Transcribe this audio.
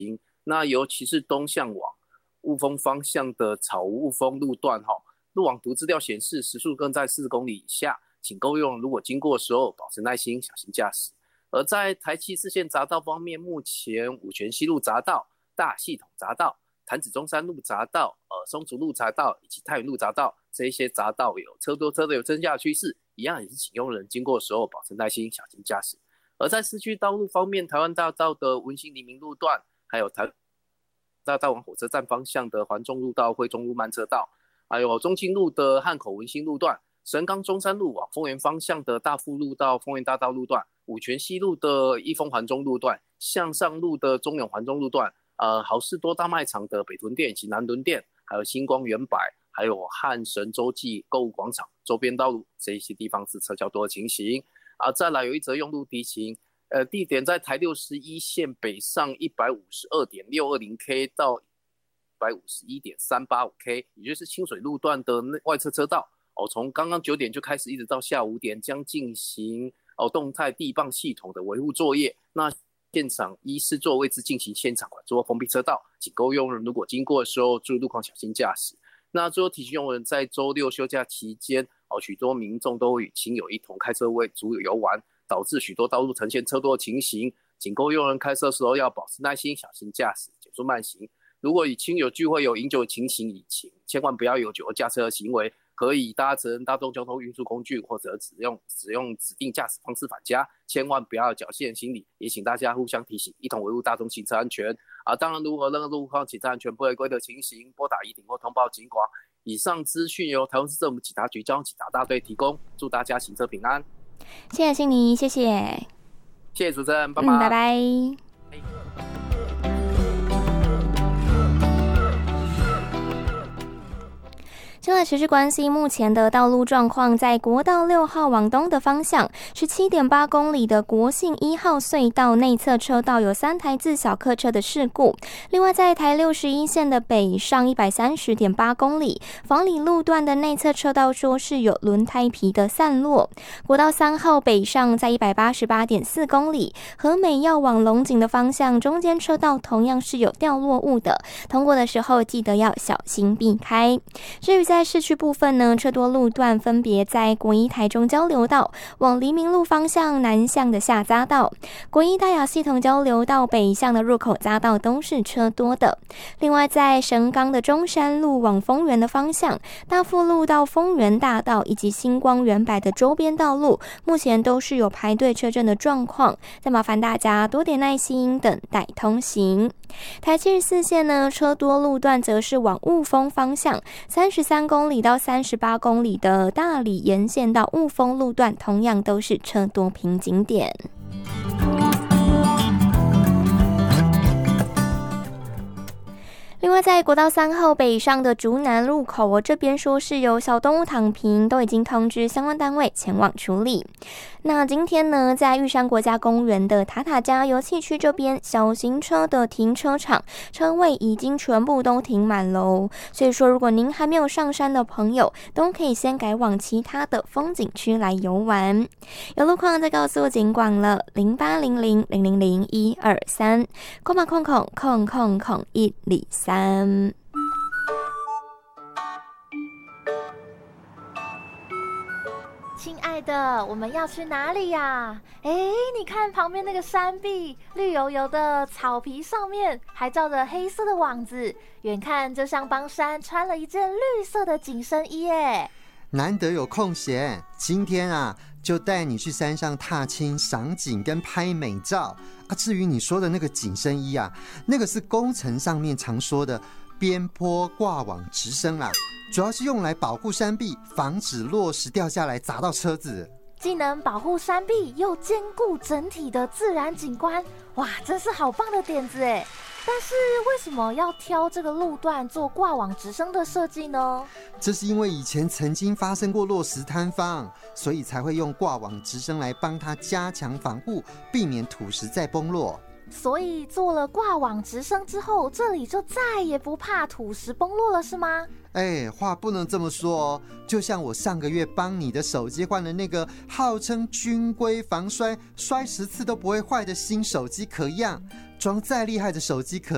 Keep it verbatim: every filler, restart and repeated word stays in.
那尤其是东向往雾峰方向的草屋雾峰路段，路网图资料显示时速更在四十公里以下，请各位用如果经过的时候保持耐心，小心驾驶。而在台七四线匝道方面，目前五权西路匝道、大系统匝道、潭子中山路匝道、呃松竹路匝道以及太原路匝道，这一些匝道有车多车的有增加的趋势，一样也是请用人经过的时候保持耐心，小心驾驶。而在市区道路方面，台湾大道的文心黎明路段，还有台大道往火车站方向的环中路到惠中路慢车道，还有中清路的汉口文心路段，神冈中山路往丰原方向的大富路到丰原大道路段，五权西路的益丰环中路段，向上路的中永环中路段，呃，好事多大卖场的北屯店以及南屯店，还有星光远百，还有汉神洲际购物广场周边道路，这些地方是车较多的情形。啊，再来有一则用路地形，呃，地点在台六十一线北上 一百五十二点六二零 K 到 一百五十一点三八五 K， 也就是清水路段的外侧车道。哦，从刚刚九点就开始，一直到下午五点将进行哦动态地磅系统的维护作业。那现场依施作位置进行现场管制封闭车道，请各位用人如果经过的时候注意路况，小心驾驶。那最后提醒用人，在周六休假期间，哦，许多民众都与亲友一同开车为足游玩，导致许多道路呈现车多的情形。请各位用人开车的时候要保持耐心，小心驾驶，减速慢行。如果与亲友聚会有饮酒的情形，请千万不要有酒后驾车的行为，可以搭乘大众交通运输工具或者使用使用指定驾驶方式返家，千万不要侥幸心理。也请大家互相提醒，一同维护大众行车安全。啊，当然，如果任何路况行车安全不违规的情形，拨打一零或通报警广。以上资讯由台湾市政府警察局交通警察大队提供，祝大家行车平安。 谢谢心妮，谢谢， 谢谢主持人，拜拜， 嗯，拜拜。现在持续关心目前的道路状况，在国道六号往东的方向， 十七点八公里的国信一号隧道内侧车道有三台自小客车的事故。另外，在台六十一线的北上 一百三十点八公里，房里路段的内侧车道说是有轮胎皮的散落。国道三号北上在 一百八十八点四公里，和美要往龙井的方向，中间车道同样是有掉落物的，通过的时候记得要小心避开。至于在市区部分呢，车多路段分别在国一台中交流道往黎明路方向南向的下匝道，国一大雅系统交流道北向的入口匝道都是车多的。另外在神冈的中山路往丰原的方向，大富路到丰原大道以及星光远百的周边道路，目前都是有排队车阵的状况，再麻烦大家多点耐心等待通行。台七十四线呢，车多路段则是往雾峰方向，三十三公里到三十八公里的大里沿线到雾峰路段，同样都是车多瓶颈点。另外在国道三号北上的竹南路口，我这边说是有小动物躺平，都已经通知相关单位前往处理。那今天呢，在玉山国家公园的塔塔加油气区这边，小型车的停车场车位已经全部都停满了，所以说如果您还没有上山的朋友，都可以先改往其他的风景区来游玩。有路况再告诉警广了，零八零零零零零一二三，空码空空空空空一里三。 亲爱的，我们要去哪里呀？哎，你看旁边那个山壁，绿油油的草皮上面还罩着黑色的网子，远看就像帮山穿了一件绿色的紧身衣耶。 难得有空闲，今天啊就带你去山上踏青、赏景跟拍美照啊。至于你说的那个紧身衣啊，那个是工程上面常说的边坡挂网直升啦，主要是用来保护山壁，防止落石掉下来砸到车子。 既能保护山壁，又兼顾整体的自然景观，哇，真是好棒的点子哎！但是为什么要挑这个路段做挂网直升的设计呢？ 这是因为以前曾经发生过落石坍方，所以才会用挂网直升来帮它加强防护，避免土石再崩落。 所以做了挂网直升之后，这里就再也不怕土石崩落了，是吗？ 哎，话不能这么说哦。就像我上个月帮你的手机换了那个号称军规防摔、摔十次都不会坏的新手机壳一样，装再厉害的手机壳